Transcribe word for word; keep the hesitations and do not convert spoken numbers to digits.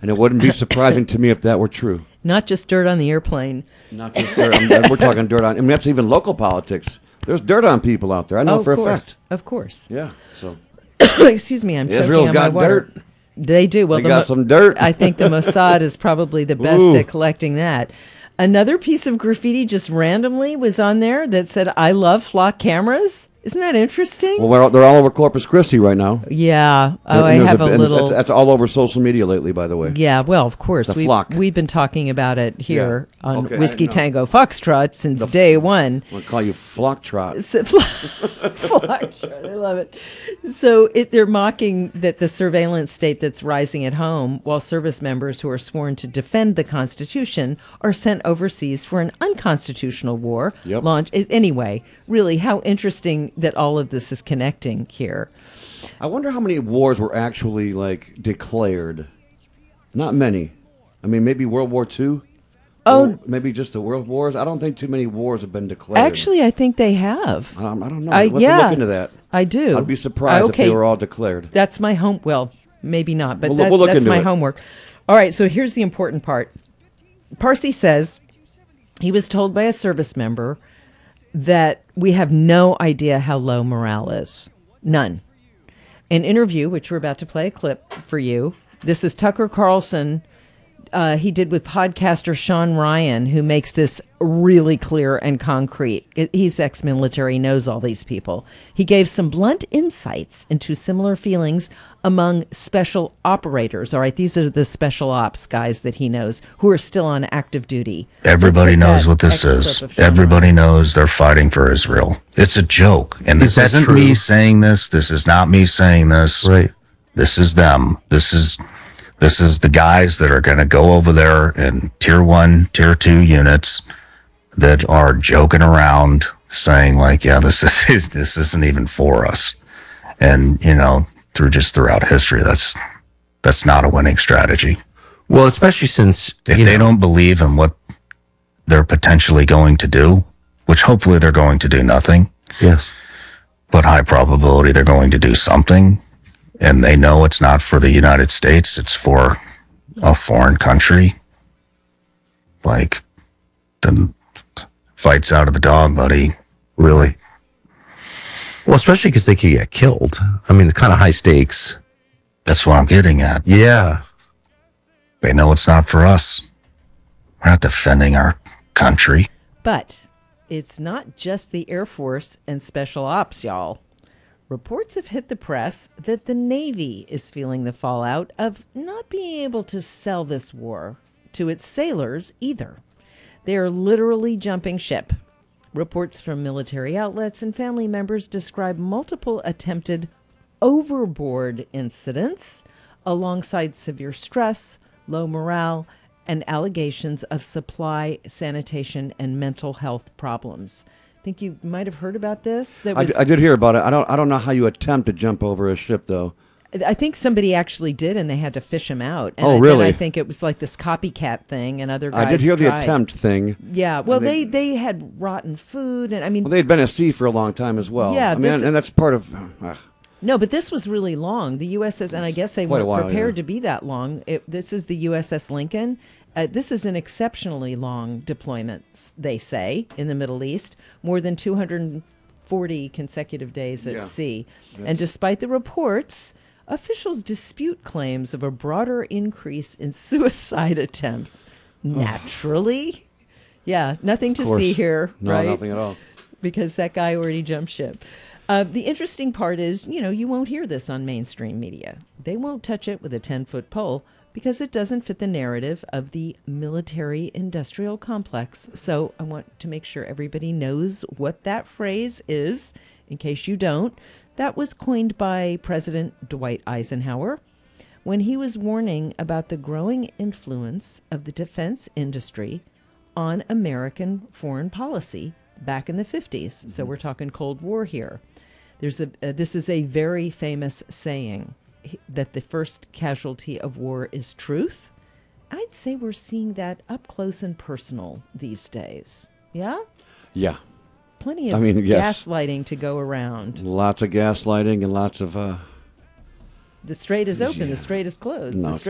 And it wouldn't be surprising to me if that were true. Not just dirt on the airplane. Not just dirt. I mean, we're talking dirt on. I mean, that's even local politics. There's dirt on people out there. I know oh, for of a course. fact. Of course. Yeah. So. Excuse me, I'm choking Israel's on got my water. dirt. They do. Well, they the got Mo- some dirt. I think the Mossad is probably the best Ooh. at collecting that. Another piece of graffiti just randomly was on there that said, "I love flock cameras." Isn't that interesting? Well, we're, they're all over Corpus Christi right now. Yeah. Oh, And I there's have a, and little. That's, that's all over social media lately, by the way. Yeah, well, of course. The We've, flock. we've been talking about it here Yeah. on Okay, I Whiskey know. Tango Foxtrot since The f- day one. I'm going to call you Flock Trot. So- Foxtrot, I love it. So it, they're mocking that the surveillance state that's rising at home, while service members who are sworn to defend the Constitution are sent overseas for an unconstitutional war. Yep. Launch anyway. Really, how interesting that all of this is connecting here. I wonder how many wars were actually, like, declared. Not many. I mean, maybe World War Two? Oh. Or maybe just the World Wars? I don't think too many wars have been declared. Actually, I think they have. Um, I don't know. I- Let's yeah, look into that. I do. I'd be surprised Okay. if they were all declared. That's my home. Well, maybe not, but We'll- that, we'll look that's into my it. homework. All right, so here's the important part. Parsi says he was told by a service member that we have no idea how low morale is. None. An interview, which we're about to play a clip for you. This is Tucker Carlson. Uh, he did with podcaster Sean Ryan, who makes this really clear and concrete. It- He's ex-military, knows all these people. He gave some blunt insights into similar feelings among special operators. All right, these are the special ops guys that he knows who are still on active duty. Everybody Let's get knows that what this excerpt is. of Sean Everybody Ryan. knows they're fighting for Israel. It's a joke. And Is this that isn't true? me saying this. This is not me saying this. Right. This is them. This is this is the guys that are going to go over there in tier one, tier two units that are joking around saying like, yeah, this is this isn't even for us. And, you know, through just throughout history, that's that's not a winning strategy. Well, especially since If you they know, don't believe in what they're potentially going to do, which hopefully they're going to do nothing, yes, but high probability they're going to do something, and they know it's not for the United States, it's for a foreign country, like, then fight's out of the dog, buddy. really. Well, especially because they could get killed. I mean, it's kind of high stakes. That's what I'm getting at. Yeah. They know it's not for us. We're not defending our country. But it's not just the Air Force and Special Ops, y'all. Reports have hit the press that the Navy is feeling the fallout of not being able to sell this war to its sailors either. They are literally jumping ship. Reports from military outlets and family members describe multiple attempted overboard incidents alongside severe stress, low morale, and allegations of supply, sanitation, and mental health problems. I think you might have heard about this. That I, was, d- I did hear about it. I don't. I don't know how you attempt to jump over a ship, though. I think somebody actually did, and they had to fish him out. And Oh, I, then really? I think it was like this copycat thing, and other guys I did hear the tried. attempt thing. Yeah, well, And they, they- they had rotten food, and I mean, Well, they'd been at sea for a long time as well. Yeah, I mean, this- and, and that's part of. Uh, no, but this was really long. The U S S, and I guess they Quite a weren't while, prepared yeah. to be that long. It, this is the U S S Lincoln. Uh, this is an exceptionally long deployment, they say, in the Middle East, more than two hundred forty consecutive days at Yeah. sea. And despite the reports, officials dispute claims of a broader increase in suicide attempts. Naturally. Yeah, nothing to course. see here, no, right? nothing at all. Because that guy already jumped ship. Uh, the interesting part is, you know, you won't hear this on mainstream media. They won't touch it with a ten-foot pole because it doesn't fit the narrative of the military-industrial complex. So I want to make sure everybody knows what that phrase is, in case you don't. That was coined by President Dwight Eisenhower when he was warning about the growing influence of the defense industry on American foreign policy back in the fifties. Mm-hmm. So we're talking Cold War here. There's a uh, this is a very famous saying he- that the first casualty of war is truth. I'd say we're seeing that up close and personal these days. Yeah? Yeah, Plenty of I mean, yes. gaslighting to go around. lots of gaslighting and lots of. Uh, The strait is open, Yeah. the strait is closed. No, the it's strait